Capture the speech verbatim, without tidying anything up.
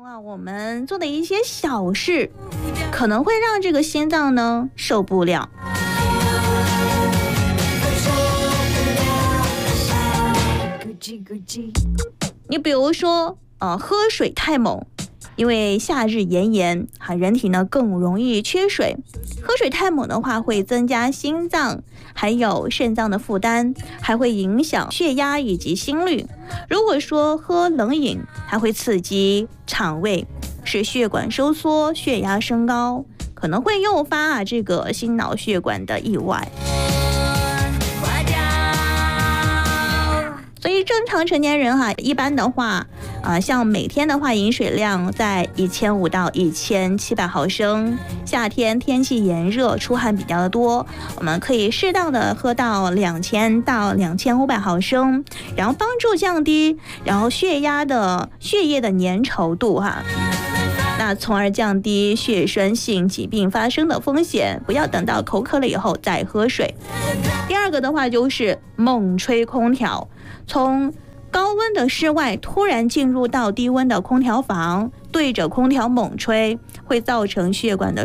啊，我们做的一些小事，可能会让这个心脏呢受不了。你比如说，呃，喝水太猛，因为夏日炎炎，哈，人体呢更容易缺水。喝水太猛的话，会增加心脏还有肾脏的负担，还会影响血压以及心率。如果说喝冷饮，还会刺激肠胃，使血管收缩，血压升高，可能会诱发啊这个心脑血管的意外。所以正常成年人哈、啊，一般的话，啊、呃，像每天的话，饮水量在一千五到一千七百毫升。夏天天气炎热，出汗比较多，我们可以适当的喝到两千到两千五百毫升，然后帮助降低然后血压的血液的粘稠度哈。那从而降低血栓性疾病发生的风险，不要等到口渴了以后再喝水。第二个的话就是猛吹空调，从高温的室外突然进入到低温的空调房，对着空调猛吹，会造成血管的